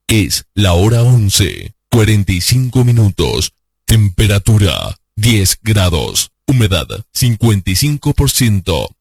Es la hora 11:45. Temperatura 10 grados. Humedad 55%.